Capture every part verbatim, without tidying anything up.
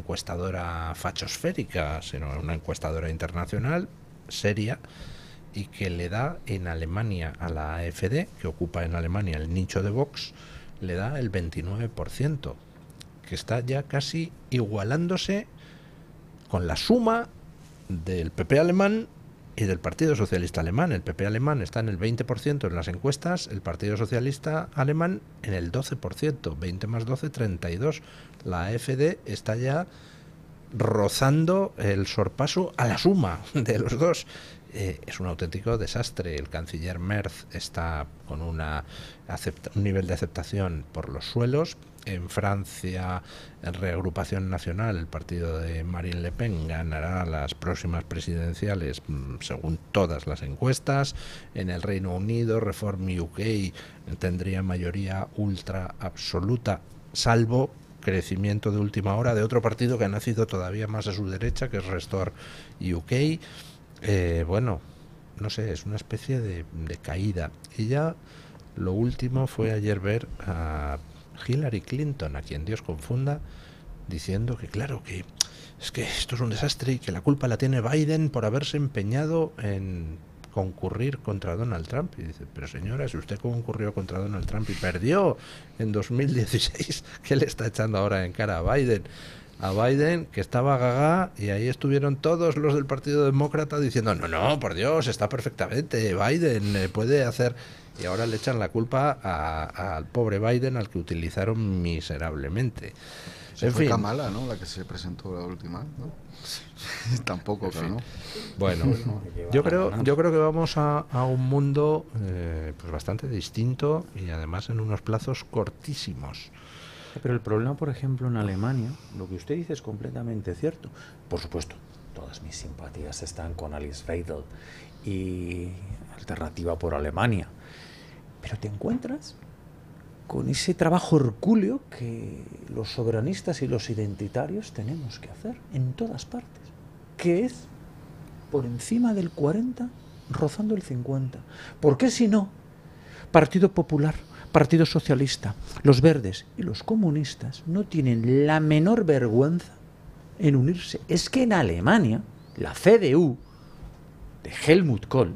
encuestadora fachosférica, sino una encuestadora internacional seria, y que le da en Alemania a la AfD, que ocupa en Alemania el nicho de Vox, le da el veintinueve por ciento, que está ya casi igualándose con la suma del P P alemán y del Partido Socialista Alemán. El P P alemán está en el veinte por ciento en las encuestas, el Partido Socialista Alemán en el doce por ciento, veinte más doce, treinta y dos. La AfD está ya rozando el sorpaso a la suma de los dos. Eh, es un auténtico desastre. El canciller Merz está con una acepta, un nivel de aceptación por los suelos. En Francia, en Reagrupación Nacional, el partido de Marine Le Pen ganará las próximas presidenciales según todas las encuestas. En el Reino Unido, Reform U K tendría mayoría ultra absoluta, salvo crecimiento de última hora de otro partido que ha nacido todavía más a su derecha, que es Restore U K. Eh, bueno, no sé, es una especie de, de caída. Y ya lo último fue ayer ver a Hillary Clinton, a quien Dios confunda, diciendo que claro, que es que esto es un desastre y que la culpa la tiene Biden por haberse empeñado en concurrir contra Donald Trump. Y dice, pero señora, si usted concurrió contra Donald Trump y perdió en dos mil dieciséis, ¿qué le está echando ahora en cara a Biden? A Biden, que estaba gaga, y ahí estuvieron todos los del Partido Demócrata diciendo, no, no, por Dios, está perfectamente, Biden eh, puede hacer... Y ahora le echan la culpa al pobre Biden, al que utilizaron miserablemente. Se en fue fin. Kamala, ¿no? La que se presentó la última, ¿no? Tampoco, en fin. claro, ¿no? Bueno, yo creo, yo creo que vamos a, a un mundo eh, pues bastante distinto y además en unos plazos cortísimos. Pero el problema, por ejemplo, en Alemania, lo que usted dice es completamente cierto. Por supuesto, todas mis simpatías están con Alice Weidel y Alternativa por Alemania. Pero te encuentras con ese trabajo hercúleo que los soberanistas y los identitarios tenemos que hacer en todas partes, que es por encima del cuarenta, rozando el cincuenta. ¿Por qué si no? Partido Popular, Partido Socialista, los verdes y los comunistas no tienen la menor vergüenza en unirse. Es que en Alemania, la C D U de Helmut Kohl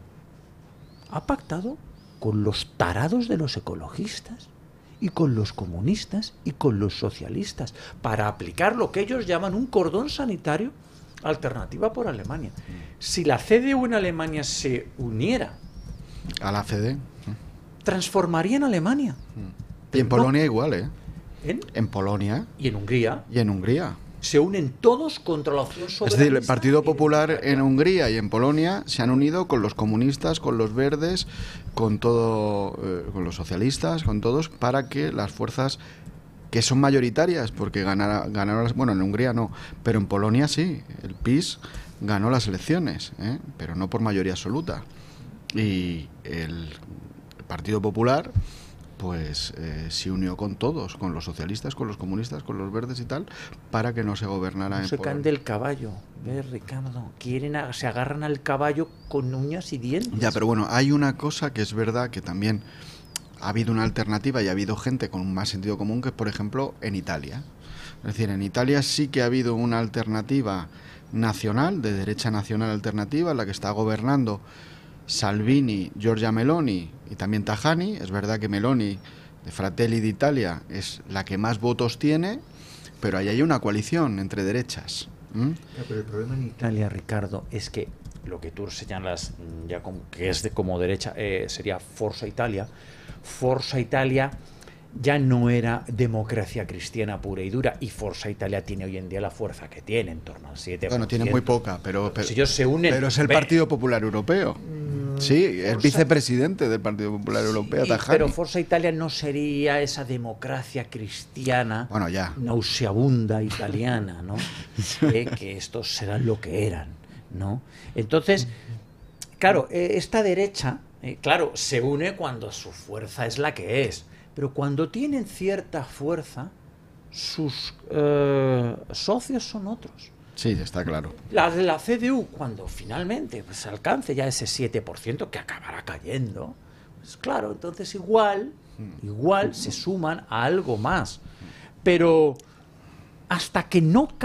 ha pactado con los tarados de los ecologistas y con los comunistas y con los socialistas para aplicar lo que ellos llaman un cordón sanitario, Alternativa por Alemania. Si la C D U en Alemania se uniera a la C D, transformaría en Alemania. Y en Polonia no. igual, ¿eh? ¿En? En Polonia. Y en Hungría. Y en Hungría. Se unen todos contra la opción soberanista. Es decir, el Partido Popular en Hungría y en Polonia se han unido con los comunistas, con los verdes, con todo, eh, con los socialistas, con todos, para que las fuerzas que son mayoritarias, porque ganaron, ganaron bueno, en Hungría no, pero en Polonia sí, el P I S ganó las elecciones, ¿eh? Pero no por mayoría absoluta. Y el Partido Popular pues eh, se unió con todos, con los socialistas, con los comunistas, con los verdes y tal, para que no se gobernara no en se Polonia. caen del caballo, ¿ves, Ricardo? Quieren a, se agarran al caballo con uñas y dientes. Ya, pero bueno, hay una cosa que es verdad que también ha habido una alternativa y ha habido gente con más sentido común, que es, por ejemplo, en Italia. Es decir, en Italia sí que ha habido una alternativa nacional, de derecha nacional alternativa, en la que está gobernando Salvini, Giorgia Meloni y también Tajani. Es verdad que Meloni, de Fratelli d'Italia, es la que más votos tiene, pero ahí hay una coalición entre derechas. ¿Mm? Pero el problema en Italia, Ricardo, es que lo que tú señalas, ya como, que es de como derecha, eh, sería Forza Italia. Forza Italia ya no era democracia cristiana pura y dura, y Forza Italia tiene hoy en día la fuerza que tiene, en torno al siete por ciento. Bueno, tiene muy poca, pero, pero, si ellos se unen, pero es el Partido Popular Europeo. Sí, es Forza, vicepresidente del Partido Popular sí, Europeo, Tajani. Pero Forza Italia no sería esa democracia cristiana, bueno, ya. nauseabunda italiana, ¿no? eh, que estos serán lo que eran, ¿no? Entonces, claro, eh, esta derecha, eh, claro, se une cuando su fuerza es la que es, pero cuando tienen cierta fuerza, sus eh, socios son otros. Sí, está claro. La de la C D U, cuando finalmente pues, alcance ya ese siete por ciento, que acabará cayendo, pues claro, entonces igual, igual se suman a algo más. Pero hasta que no